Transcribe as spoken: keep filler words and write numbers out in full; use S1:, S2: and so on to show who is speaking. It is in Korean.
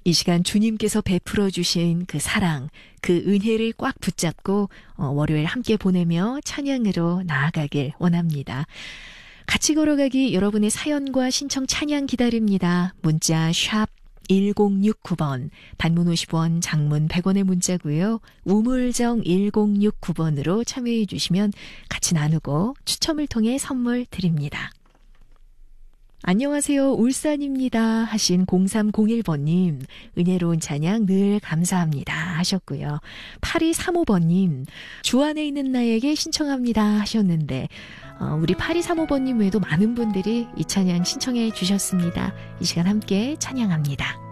S1: 이 시간 주님께서 베풀어 주신 그 사랑, 그 은혜를 꽉 붙잡고 어, 월요일 함께 보내며 찬양으로 나아가길 원합니다. 같이 걸어가기 여러분의 사연과 신청 찬양 기다립니다. 문자 샵 일공육구 번, 단문 오십 원, 장문 백 원의 문자고요. 우물정 일공육구 번으로 참여해 주시면 같이 나누고 추첨을 통해 선물 드립니다. 안녕하세요. 울산입니다 하신 공삼공일 번님, 은혜로운 찬양 늘 감사합니다 하셨고요. 팔이삼오 번님, 주 안에 있는 나에게 신청합니다 하셨는데 어, 우리 팔이삼오 번님 외에도 많은 분들이 이 찬양 신청해 주셨습니다. 이 시간 함께 찬양합니다.